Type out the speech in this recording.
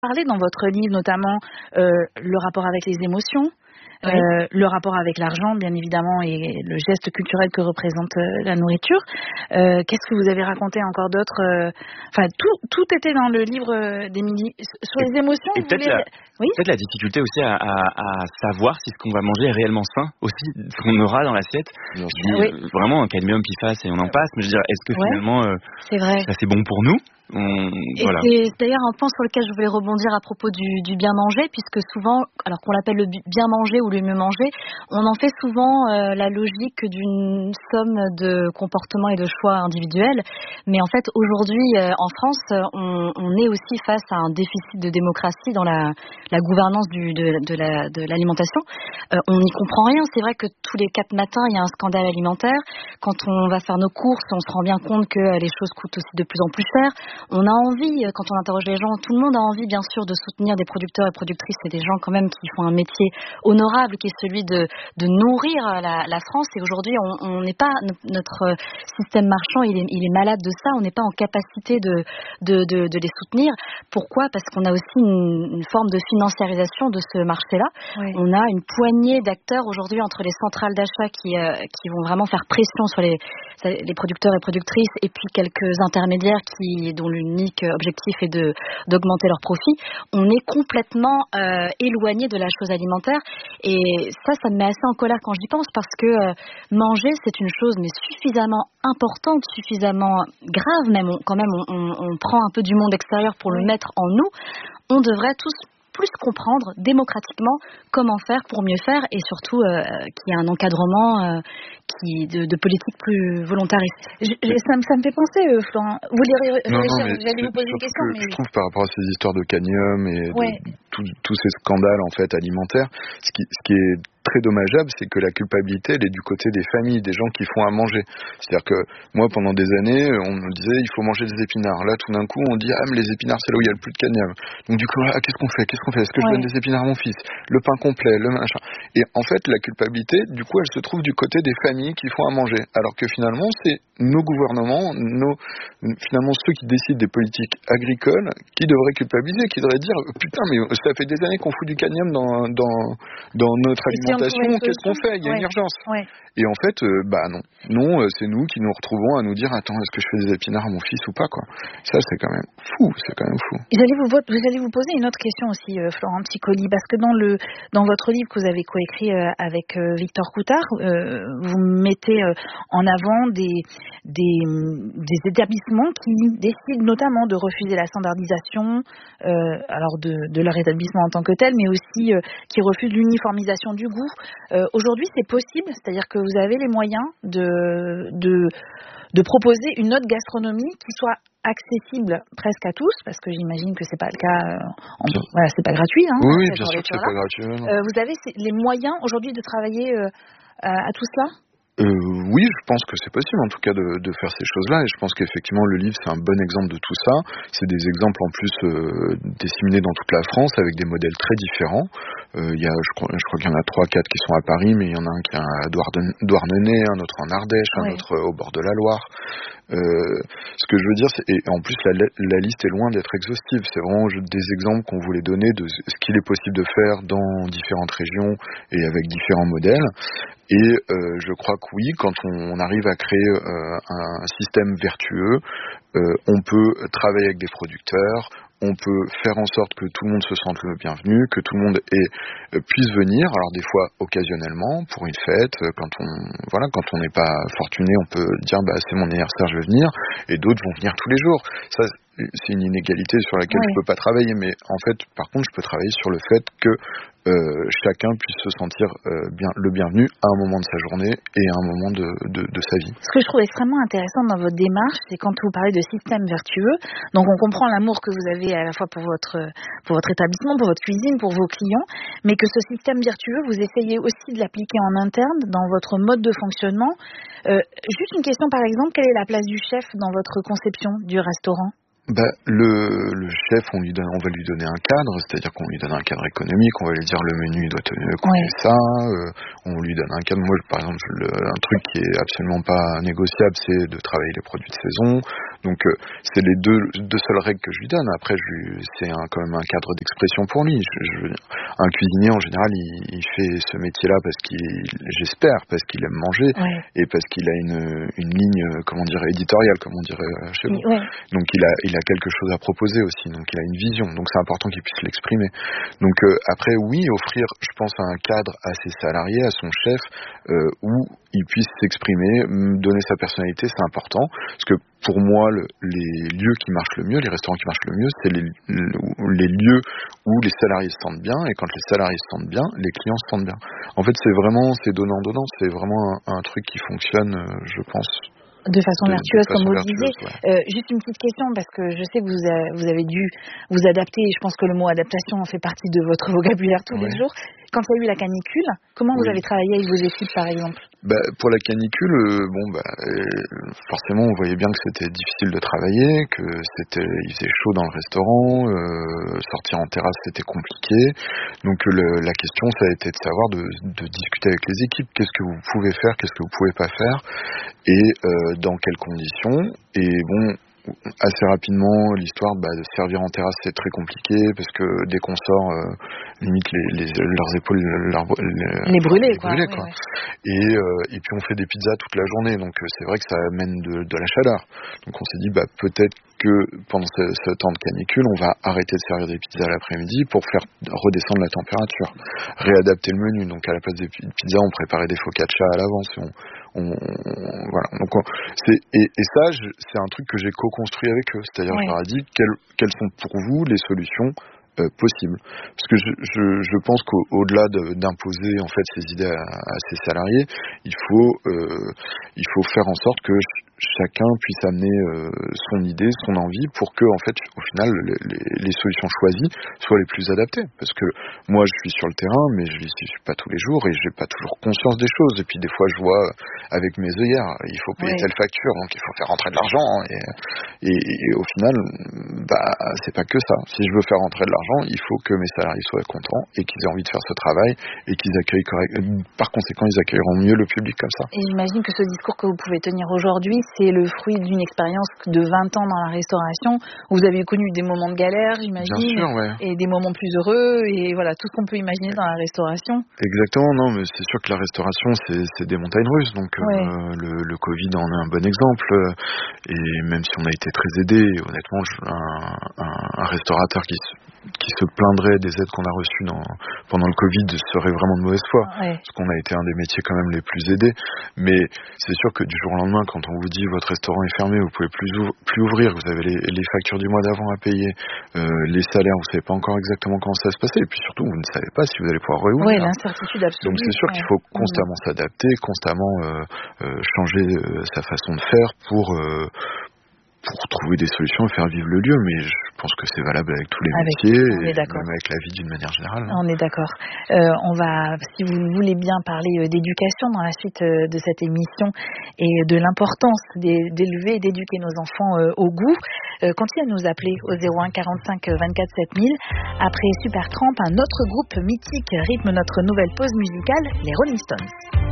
parlez dans votre livre notamment le rapport avec les émotions, Oui. le rapport avec l'argent, bien évidemment, et le geste culturel que représente la nourriture. Qu'est-ce que vous avez raconté encore d'autre Enfin, tout était dans le livre d'Émilie. Sur les émotions, Et vous voulez... Oui. peut-être la difficulté aussi à savoir si ce qu'on va manger est réellement sain, aussi ce qu'on aura dans l'assiette. Je dis vraiment un cadmium, PFAS et on en passe, mais je veux dire, est-ce que finalement c'est vrai. ça c'est bon pour nous? Et Voilà. c'est d'ailleurs un point sur lequel je voulais rebondir à propos du bien manger, puisque souvent, alors qu'on l'appelle le bien manger ou le mieux manger, on en fait souvent la logique d'une somme de comportements et de choix individuels. Mais en fait, aujourd'hui, en France, on est aussi face à un déficit de démocratie dans la gouvernance de l'alimentation. On n'y comprend rien. C'est vrai que tous les 4 matins, il y a un scandale alimentaire. Quand on va faire nos courses, on se rend bien compte que les choses coûtent aussi de plus en plus cher. On a envie, quand on interroge les gens, tout le monde a envie bien sûr de soutenir des producteurs et productrices et des gens quand même qui font un métier honorable qui est celui de nourrir la France. Et aujourd'hui, on n'est pas, notre système marchand, il est malade de ça. On n'est pas en capacité de les soutenir. Pourquoi ? Parce qu'on a aussi une forme de financiarisation de ce marché-là. Oui. On a une poignée d'acteurs aujourd'hui entre les centrales d'achat qui vont vraiment faire pression sur les producteurs et productrices et puis quelques intermédiaires dont l'unique objectif est d'augmenter leurs profits. On est complètement éloigné de la chose alimentaire et ça me met assez en colère quand j'y pense parce que manger c'est une chose mais suffisamment importante, suffisamment grave même. On prend un peu du monde extérieur pour le mettre en nous. On devrait tous plus comprendre démocratiquement comment faire pour mieux faire et surtout qu'il y a un encadrement de politique plus volontariste. Ça me fait penser, Florent. Vous j'allais vous poser une question. Mais... Je trouve par rapport à ces histoires de cadmium et tous ces scandales en fait alimentaires, ce qui est très dommageable, c'est que la culpabilité, elle est du côté des familles, des gens qui font à manger. C'est-à-dire que moi, pendant des années, on me disait il faut manger des épinards. Là, tout d'un coup, on dit mais les épinards, c'est là où il y a le plus de cadmium. Donc du coup, qu'est-ce qu'on fait ? Est-ce que je donne des épinards à mon fils ? Le pain complet, le machin. Et en fait, la culpabilité, du coup, elle se trouve du côté des familles qui font à manger. Alors que finalement, c'est nos gouvernements, finalement ceux qui décident des politiques agricoles, qui devraient culpabiliser, qui devraient dire putain, mais ça fait des années qu'on fout du cadmium dans notre alimentation, qu'est-ce qu'on fait ? Il y a une urgence. Et en fait, non, c'est nous qui nous retrouvons à nous dire attends, est-ce que je fais des épinards à mon fils ou pas quoi ? Ça, c'est quand même fou. Vous allez vous poser une autre question aussi, Florent Picoli, parce que dans votre livre que vous avez coécrit avec Victor Coutard, vous mettez en avant des établissements qui décident notamment de refuser la standardisation, alors de leur établissement en tant que tel, mais aussi qui refusent l'uniformisation du goût. Aujourd'hui, c'est possible, c'est-à-dire que vous avez les moyens de proposer une autre gastronomie qui soit accessible presque à tous, parce que j'imagine que c'est pas le cas. C'est pas gratuit. Oui, bien sûr que c'est pas gratuit. Vous avez les moyens aujourd'hui de travailler à tout cela ? Oui, je pense que c'est possible en tout cas de faire ces choses-là et je pense qu'effectivement le livre c'est un bon exemple de tout ça. C'est des exemples en plus disséminés dans toute la France avec des modèles très différents. Je crois qu'il y en a 3-4 qui sont à Paris, mais il y en a un qui est à Douarnenez, un autre en Ardèche, un autre au bord de la Loire. Ce que je veux dire, et en plus la liste est loin d'être exhaustive. C'est vraiment des exemples qu'on voulait donner de ce qu'il est possible de faire dans différentes régions et avec différents modèles. Et je crois que oui, quand on arrive à créer un système vertueux, on peut travailler avec des producteurs, on peut faire en sorte que tout le monde se sente le bienvenu, que tout le monde puisse venir, alors des fois occasionnellement, pour une fête, quand on n'est pas fortuné, on peut dire c'est mon anniversaire, je vais venir, et d'autres vont venir tous les jours. Ça, c'est une inégalité sur laquelle je peux pas travailler, mais en fait, par contre, je peux travailler sur le fait que chacun puisse se sentir le bienvenu à un moment de sa journée et à un moment de sa vie. Ce que je trouve extrêmement intéressant dans votre démarche, c'est quand vous parlez de système vertueux, donc on comprend l'amour que vous avez à la fois pour votre établissement, pour votre cuisine, pour vos clients, mais que ce système vertueux, vous essayez aussi de l'appliquer en interne dans votre mode de fonctionnement. Juste une question par exemple, quelle est la place du chef dans votre conception du restaurant ? Le chef, on va lui donner un cadre, c'est-à-dire qu'on lui donne un cadre économique, on va lui dire le menu il doit coûter ça, on lui donne un cadre. Moi, par exemple, un truc qui est absolument pas négociable, c'est de travailler les produits de saison, Donc c'est les deux seules règles que je lui donne. Après, c'est quand même un cadre d'expression pour lui. Un cuisinier en général, il fait ce métier-là j'espère, parce qu'il aime manger et parce qu'il a une ligne, éditoriale, comme on dirait chez vous. Donc il a quelque chose à proposer aussi. Donc il a une vision. Donc c'est important qu'il puisse l'exprimer. Donc après, oui, offrir, je pense, un cadre à ses salariés, à son chef, où il puisse s'exprimer, donner sa personnalité, c'est important. Parce que pour moi, les lieux qui marchent le mieux, les restaurants qui marchent le mieux, c'est les lieux où les salariés se sentent bien, et quand les salariés se sentent bien, les clients se sentent bien. En fait, c'est donnant-donnant, c'est vraiment un truc qui fonctionne, je pense. De façon vertueuse, comme vous le disiez. Juste une petite question, parce que je sais que vous avez dû vous adapter, et je pense que le mot adaptation fait partie de votre vocabulaire tous les jours. Quand il y a eu la canicule, comment vous avez travaillé avec vos équipes, par exemple ? Pour la canicule, forcément, on voyait bien que c'était difficile de travailler, il faisait chaud dans le restaurant, sortir en terrasse c'était compliqué. Donc la question, ça a été de savoir de discuter avec les équipes. Qu'est-ce que vous pouvez faire, qu'est-ce que vous pouvez pas faire, et dans quelles conditions. Et assez rapidement, l'histoire de servir en terrasse, c'est très compliqué, parce que dès qu'on sort, limite leurs épaules les brûler, quoi. Ouais. Et puis on fait des pizzas toute la journée, donc c'est vrai que ça amène de la chaleur. Donc on s'est dit peut-être que pendant ce temps de canicule, on va arrêter de servir des pizzas l'après-midi pour faire redescendre la température, réadapter le menu. Donc à la place des pizzas, on préparait des focaccia à l'avance. Voilà. Donc et ça, c'est un truc que j'ai co-construit avec eux. C'est-à-dire, je leur ai dit quelles sont pour vous les solutions possibles. Parce que je pense qu'au-delà d'imposer en fait ces idées à ses salariés, il faut faire en sorte que chacun puisse amener son idée, son envie, pour que en fait au final les solutions choisies soient les plus adaptées. Parce que moi je suis sur le terrain, mais je n'y suis pas tous les jours et j'ai pas toujours conscience des choses. Et puis des fois je vois avec mes œillères, il faut payer telle facture, donc il faut faire rentrer de l'argent. Et au final, c'est pas que ça. Si je veux faire rentrer de l'argent, il faut que mes salariés soient contents et qu'ils aient envie de faire ce travail et qu'ils accueillent correctement. Par conséquent, ils accueilleront mieux le public comme ça. Et j'imagine que ce discours que vous pouvez tenir aujourd'hui, c'est le fruit d'une expérience de 20 ans dans la restauration, où vous avez connu des moments de galère, j'imagine, bien sûr, et des moments plus heureux, et voilà, tout ce qu'on peut imaginer dans la restauration. Exactement, non, mais c'est sûr que la restauration, c'est des montagnes russes, donc le Covid en est un bon exemple, et même si on a été très aidé, honnêtement, un restaurateur qui se plaindrait des aides qu'on a reçues pendant le Covid serait vraiment de mauvaise foi, parce qu'on a été un des métiers quand même les plus aidés. Mais c'est sûr que du jour au lendemain, quand on vous dit votre restaurant est fermé, vous pouvez plus ouvrir, vous avez les factures du mois d'avant à payer, les salaires, vous savez pas encore exactement comment ça va se passer, et puis surtout vous ne savez pas si vous allez pouvoir réouvrir. Oui, l'incertitude absolue. Donc c'est sûr qu'il faut constamment s'adapter, constamment changer sa façon de faire pour trouver des solutions et faire vivre le lieu, mais je pense que c'est valable avec tous les métiers, et même avec la vie d'une manière générale. On est d'accord. On va, si vous voulez bien, parler d'éducation dans la suite de cette émission, et de l'importance d'élever et d'éduquer nos enfants au goût. Continuez à nous appeler au 01 45 24 7000. Après Supertramp, un autre groupe mythique rythme notre nouvelle pause musicale, les Rolling Stones.